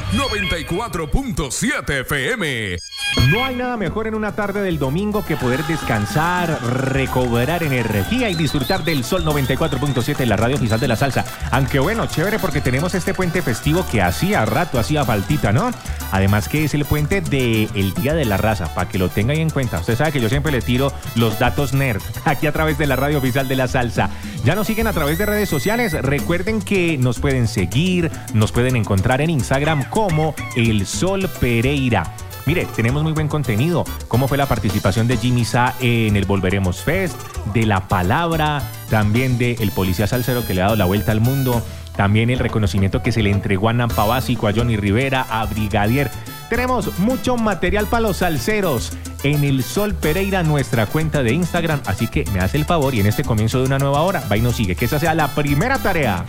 94.7 FM. No hay nada mejor en una tarde del domingo que poder descansar, recobrar energía y disfrutar del Sol 94.7 en la radio oficial de la salsa. Aunque bueno, chévere porque tenemos este puente festivo que hacía rato, hacía faltita, ¿no? Además que es el puente del Día de la Raza, para que lo tenga ahí en cuenta. Usted sabe que yo siempre le tiro los datos nerd aquí a través de la radio oficial de la salsa. Ya nos siguen a través de redes sociales. Recuerden que nos pueden seguir, nos pueden encontrar en Instagram como El Sol Pereira. Mire, tenemos muy buen contenido. ¿Cómo fue la participación de Jimmy Sá en el Volveremos Fest? De La Palabra, también de El Policía Salsero que le ha dado la vuelta al mundo. También el reconocimiento que se le entregó a Nampa Básico, a Johnny Rivera, a Brigadier. Tenemos mucho material para los salseros en El Sol Pereira, nuestra cuenta de Instagram. Así que me hace el favor y en este comienzo de una nueva hora, va y nos sigue. Que esa sea la primera tarea.